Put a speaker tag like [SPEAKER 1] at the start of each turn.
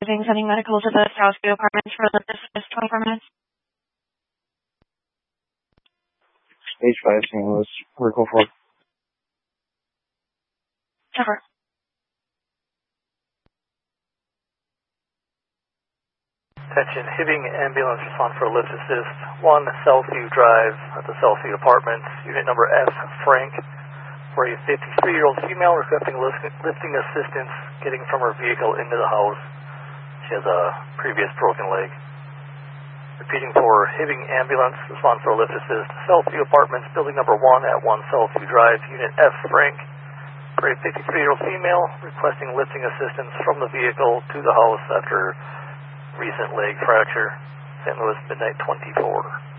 [SPEAKER 1] Sending medical to the Southview Apartments for the this 24 minutes.
[SPEAKER 2] Stage 5, St. Louis. Vertical 4.
[SPEAKER 1] Cover.
[SPEAKER 3] Attention, Hibbing ambulance respond for a lift assist. 1 Southview Drive at the Southview Apartments. Unit number F, Frank, for a 53-year-old female requesting lifting assistance getting from her vehicle into the house. She has a previous broken leg. Repeating for Hibbing ambulance, respond for a lift assist. Southview Apartments, building number 1 at 1 Southview Drive, Unit F, Frank, for a 53-year-old female requesting lifting assistance from the vehicle to the house after recent leg fracture. St. Louis, midnight 24.